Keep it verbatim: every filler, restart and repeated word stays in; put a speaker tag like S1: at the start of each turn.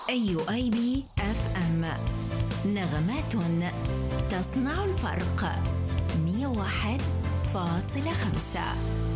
S1: يو آي بي إف إم، نغمات تصنع الفرق. مئة وواحد فاصلة خمسة.